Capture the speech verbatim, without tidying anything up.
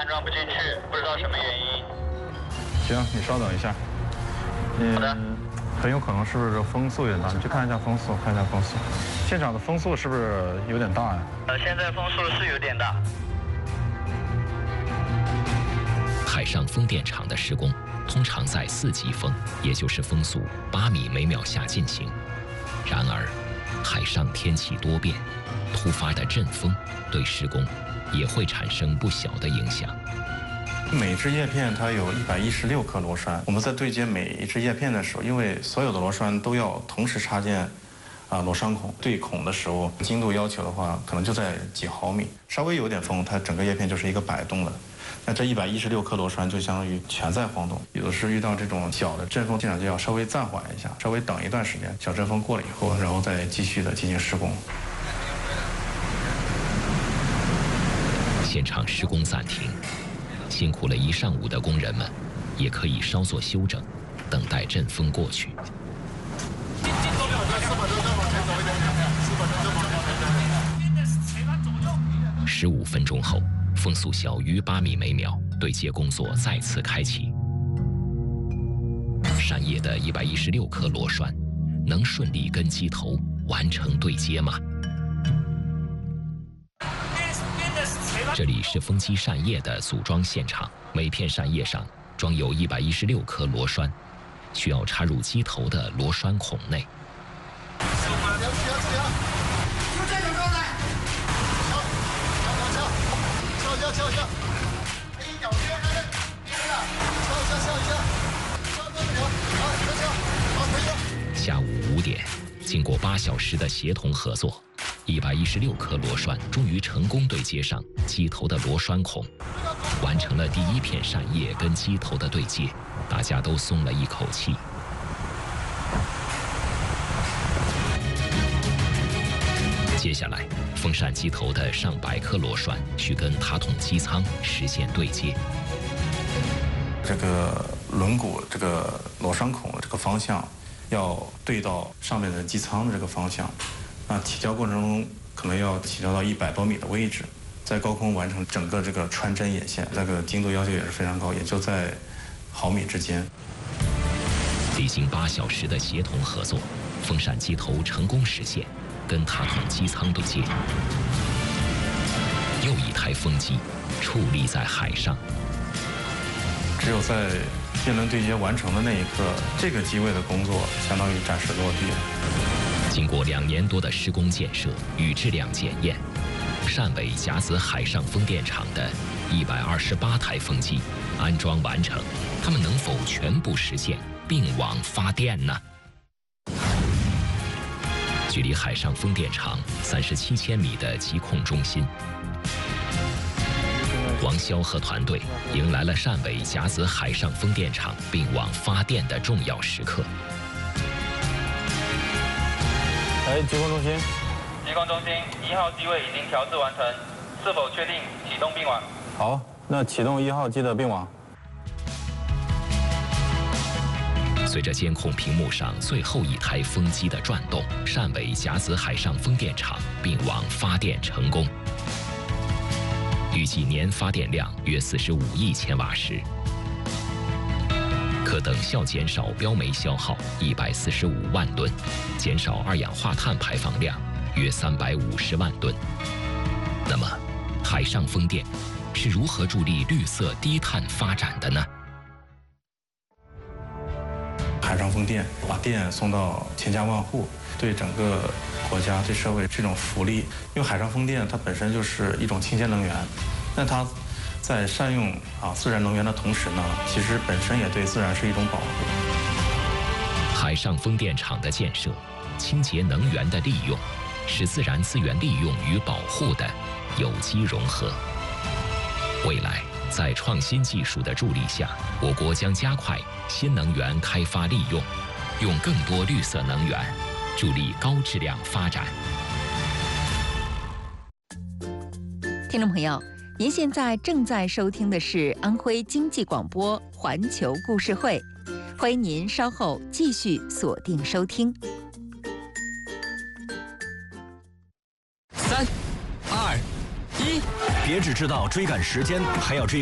安装不进去，不知道什么原因。 行，你稍等一下。嗯， 好的。 很有可能是不是风速有点大？你去看一下风速，看一下风速。现场的风速是不是有点大呀？ 呃，现在风速是有点大。 海上风电场的施工通常在四级风，也就是风速八米每秒下进行。然而，海上天气多变，突发的阵风对施工也会产生不小的影响。 每只叶片它有一百一十六颗螺栓，我们在对接每一只叶片的时候，因为所有的螺栓都要同时插进啊螺栓孔，对孔的时候精度要求的话，可能就在几毫米，稍微有点风，它整个叶片就是一个摆动了。那这一百一十六颗螺栓就相当于全在晃动，有的是遇到这种小的阵风，现场就要稍微暂缓一下，稍微等一段时间，小阵风过了以后，然后再继续的进行施工。 现场施工暂停，辛苦了一上午的工人们，也可以稍作休整，等待阵风过去。十五分钟后，风速小于八米每秒，对接工作再次开启。扇叶的一百一十六颗螺栓，能顺利跟机头完成对接吗？这里是风机扇叶的组装现场，每片扇叶上装有一百一十六颗螺栓，需要插入机头的螺栓孔内。下午五点，经过八小时的协同合作，一百一十六颗螺栓终于成功对接上机头的螺栓孔，完成了第一片扇叶跟机头的对接，大家都松了一口气。接下来，风扇机头的上百颗螺栓需跟塔筒机舱实现对接。 这个轮毂这个螺栓孔的这个方向要对到上面的机舱的这个方向，那起交过程中可能要起交到一百多米的位置，在高空完成整个这个穿针眼线，这个精度要求也是非常高，也就在毫米之间。 历经八小时的协同合作，风扇机头成功实现跟塔筒机舱对接，又一台风机矗立在海上。 只有在电轮对接完成的那一刻，这个机位的工作相当于暂时落地了。 经过两年多的施工建设与质量检验，汕尾甲子海上风电场的一百二十八台风机安装完成，它们能否全部实现并网发电呢？距离海上风电场三十七千米的机控中心，王潇和团队迎来了汕尾甲子海上风电场并网发电的重要时刻。 哎，机控中心， 机控中心一号机位已经调制完成，是否确定启动并网？ 好，那启动一号机的并网。 随着监控屏幕上最后一台风机的转动，汕尾甲子海上风电场并网发电成功。预计年发电量约四十五亿千瓦时，可等效减少标煤消耗一百四十五万吨，减少二氧化碳排放量约三百五十万吨。那么，海上风电是如何助力绿色低碳发展的呢？ 海上风电把电送到千家万户，对整个国家、对社会这种福利。因为海上风电它本身就是一种清洁能源，那它在善用啊自然能源的同时呢，其实本身也对自然是一种保护。 海上风电场的建设，清洁能源的利用，是自然资源利用与保护的有机融合。未来，在创新技术的助力下，我国将加快新能源开发利用，用更多绿色能源助力高质量发展。 听众朋友，您现在正在收听的是安徽经济广播环球故事会，欢迎您稍后继续锁定收听。 三、二、一，别只知道追赶时间，还要追。